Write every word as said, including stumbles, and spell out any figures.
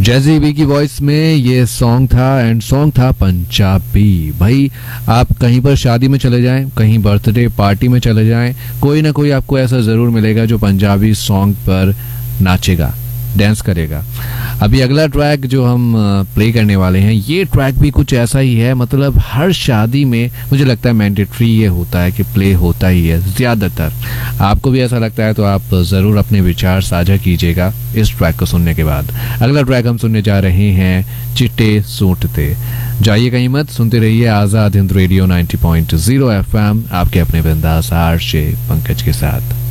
Jazzy B की voice में ये सॉन्ग था एंड सॉन्ग था पंजाबी। भाई आप कहीं पर शादी में चले जाएं, कहीं बर्थडे पार्टी में चले जाएं, कोई ना कोई आपको ऐसा जरूर मिलेगा जो पंजाबी सॉन्ग पर नाचेगा, डांस करेगा। अभी अगला ट्रैक जो हम प्ले करने वाले हैं, ये ट्रैक भी कुछ ऐसा ही है। मतलब हर शादी में मुझे लगता है मैंडेटरी ये होता है कि प्ले होता ही है ज्यादातर। आपको भी ऐसा लगता है तो आप जरूर अपने विचार साझा कीजिएगा इस ट्रैक को सुनने के बाद। अगला ट्रैक हम सुनने जा रहे हैं चिट्टे सूटते। जाइए कहीं मत, सुनते रहिए Azad Hind radio ninety point zero FM, आपके अपने बिंदास आरजे पंकज के साथ।